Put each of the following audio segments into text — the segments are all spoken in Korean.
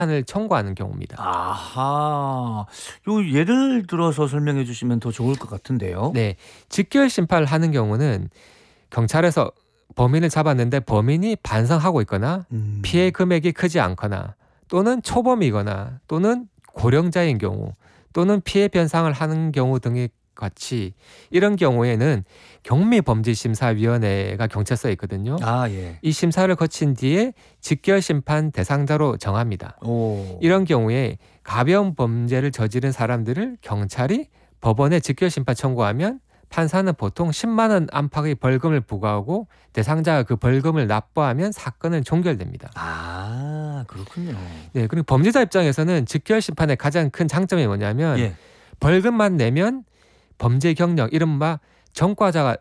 을 청구하는 경우입니다. 아하. 요 예를 들어서 설명해 주시면 더 좋을 것 같은데요. 네. 직결 심판을 하는 경우는 경찰에서 범인을 잡았는데 범인이 반성하고 있거나 피해 금액이 크지 않거나 또는 초범이거나 또는 고령자인 경우 또는 피해 변상을 하는 경우 등의 같이 이런 경우에는 경미범죄심사위원회가 경찰서에 있거든요. 아, 예. 이 심사를 거친 뒤에 직결 심판 대상자로 정합니다. 오. 이런 경우에 가벼운 범죄를 저지른 사람들을 경찰이 법원에 직결 심판 청구하면 판사는 보통 10만 원 안팎의 벌금을 부과하고 대상자가 그 벌금을 납부하면 사건은 종결됩니다. 아, 그렇군요. 네, 그리고 범죄자 입장에서는 직결 심판의 가장 큰 장점이 뭐냐면 예. 벌금만 내면 범죄 경력, 이른바 전과자로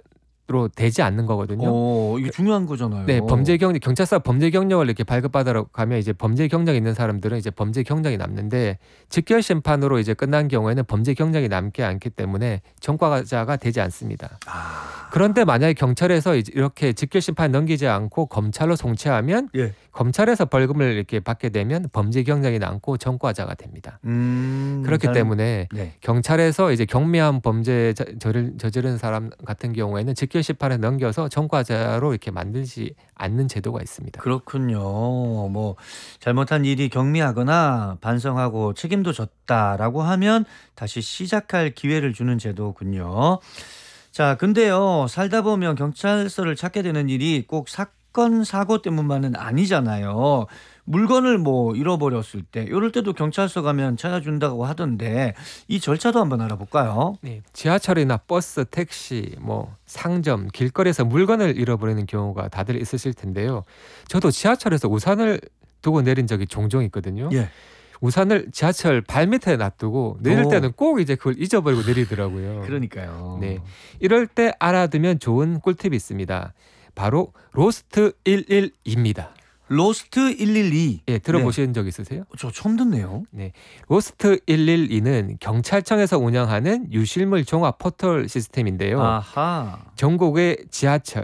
되지 않는 거거든요. 오, 이게 중요한 거잖아요. 네, 범죄 경력, 경찰서 범죄 경력을 이렇게 발급받으러 가면 이제 범죄 경력이 있는 사람들은 이제 범죄 경력이 남는데 직결 심판으로 이제 끝난 경우에는 범죄 경력이 남지 않기 때문에 전과자가 되지 않습니다. 아. 그런데 만약에 경찰에서 이제 이렇게 직결 심판 넘기지 않고 검찰로 송치하면 예. 검찰에서 벌금을 이렇게 받게 되면 범죄 경력이 남고 전과자가 됩니다. 그렇기 때문에 네. 경찰에서 이제 경미한 범죄 저지른 사람 같은 경우에는 직결 심판에 넘겨서 전과자로 이렇게 만들지 않는 제도가 있습니다. 그렇군요. 뭐 잘못한 일이 경미하거나 반성하고 책임도 졌다라고 하면 다시 시작할 기회를 주는 제도군요. 자, 근데요, 살다 보면 경찰서를 찾게 되는 일이 꼭 사건 사고 때문만은 아니잖아요. 물건을 뭐 잃어버렸을 때, 이럴 때도 경찰서 가면 찾아준다고 하던데 이 절차도 한번 알아볼까요? 네, 지하철이나 버스, 택시, 뭐 상점, 길거리에서 물건을 잃어버리는 경우가 다들 있으실 텐데요. 저도 지하철에서 우산을 두고 내린 적이 종종 있거든요. 예. 우산을 지하철 발밑에 놔두고 내릴 오. 때는 꼭 이제 그걸 잊어버리고 내리더라고요. 그러니까요. 네, 이럴 때 알아두면 좋은 꿀팁이 있습니다. 바로 로스트 112입니다. 로스트 112. 예, 들어보신 적 있으세요? 저 처음 듣네요. 네, 로스트 112는 경찰청에서 운영하는 유실물 종합 포털 시스템인데요. 아하. 전국의 지하철,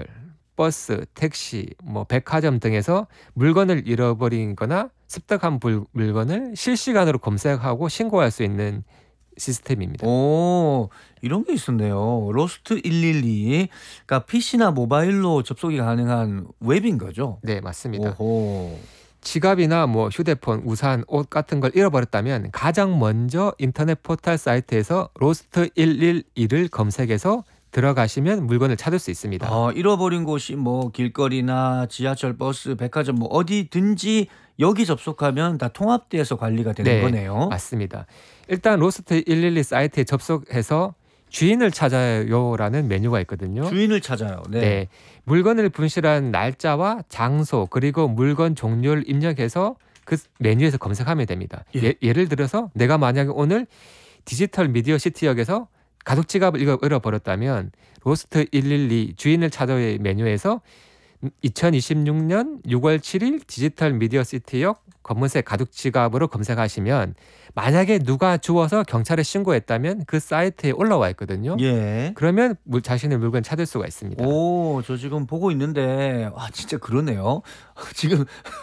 버스, 택시, 뭐 백화점 등에서 물건을 잃어버린 거나 습득한 물건을 실시간으로 검색하고 신고할 수 있는 시스템입니다. 오, 이런 게 있었네요. 로스트 112. 그러니까 PC나 모바일로 접속이 가능한 웹인 거죠? 네, 맞습니다. 오호. 지갑이나 뭐 휴대폰, 우산, 옷 같은 걸 잃어버렸다면 가장 먼저 인터넷 포털 사이트에서 로스트 112를 검색해서 들어가시면 물건을 찾을 수 있습니다. 잃어버린 곳이 뭐 길거리나 지하철, 버스, 백화점 뭐 어디든지 여기 접속하면 다 통합돼서 관리가 되는 네, 거네요. 맞습니다. 일단 로스트 112 사이트에 접속해서 주인을 찾아요라는 메뉴가 있거든요. 주인을 찾아요. 네. 네, 물건을 분실한 날짜와 장소 그리고 물건 종류를 입력해서 그 메뉴에서 검색하면 됩니다. 예. 예를 들어서 내가 만약에 오늘 디지털 미디어 시티역에서 가죽 지갑을 잃어버렸다면 로스트 112 주인을 찾아요의 메뉴에서 2026년 6월 7일 디지털 미디어 시티역 검은색 가죽 지갑으로 검색하시면 만약에 누가 주워서 경찰에 신고했다면 그 사이트에 올라와 있거든요. 예. 그러면 자신의 물건을 찾을 수가 있습니다. 오, 저 지금 보고 있는데 진짜 그러네요. 지금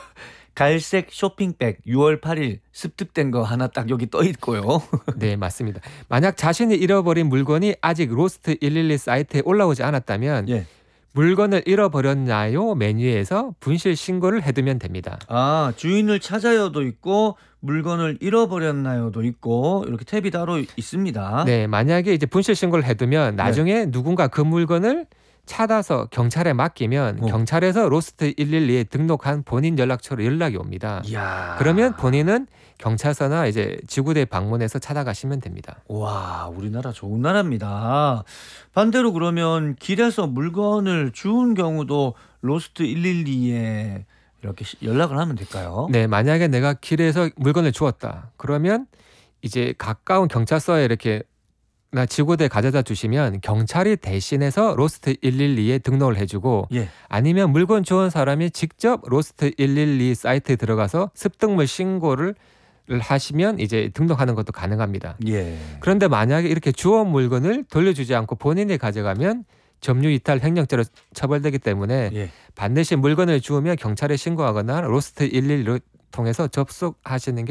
갈색 쇼핑백 6월 8일 습득된 거 하나 딱 여기 떠 있고요. 네, 맞습니다. 만약 자신이 잃어버린 물건이 아직 로스트 112 사이트에 올라오지 않았다면 예. 물건을 잃어버렸나요? 메뉴에서 분실 신고를 해두면 됩니다. 주인을 찾아요도 있고 물건을 잃어버렸나요도 있고 이렇게 탭이 따로 있습니다. 네, 만약에 이제 분실 신고를 해두면 나중에 누군가 그 물건을 찾아서 경찰에 맡기면 경찰에서 로스트 112에 등록한 본인 연락처로 연락이 옵니다. 이야. 그러면 본인은 경찰서나 이제 지구대 방문해서 찾아가시면 됩니다. 와, 우리나라 좋은 나라입니다. 반대로 그러면 길에서 물건을 주운 경우도 로스트 112에 이렇게 연락을 하면 될까요? 네, 만약에 내가 길에서 물건을 주웠다. 그러면 이제 가까운 경찰서에 이렇게 나 지구대 가져다 주시면 경찰이 대신해서 로스트 112에 등록을 해주고 예. 아니면 물건 주운 사람이 직접 로스트 112 사이트에 들어가서 습득물 신고를 하시면 이제 등록하는 것도 가능합니다. 예. 그런데 만약에 이렇게 주운 물건을 돌려주지 않고 본인이 가져가면 점유 이탈 횡령죄로 처벌되기 때문에 예. 반드시 물건을 주우면 경찰에 신고하거나 로스트 112로 통해서 접속하시는 게